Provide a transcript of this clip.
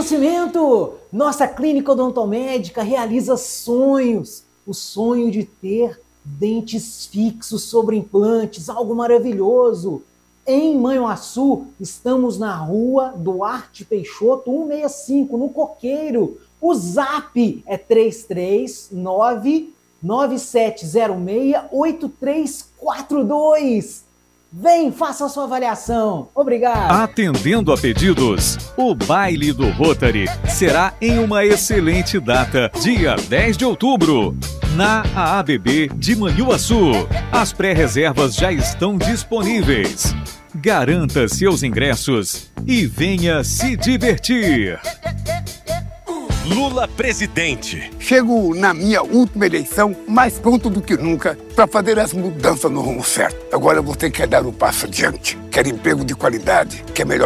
Nascimento! Nossa clínica odontomédica realiza sonhos. O sonho de ter dentes fixos sobre implantes, algo maravilhoso. Em Manhuaçu, estamos na rua Duarte Peixoto 165, no Coqueiro. O zap é 339-9706-8342. Vem, faça a sua avaliação. Obrigado. Atendendo a pedidos, o baile do Rotary será em uma excelente data, dia 10 de outubro, na AABB de Manhuaçu. As pré-reservas já estão disponíveis. Garanta seus ingressos e venha se divertir. Lula presidente. Chego na minha última eleição mais pronto do que nunca para fazer as mudanças no rumo certo. Agora você quer dar um passo adiante, quer emprego de qualidade, quer melhor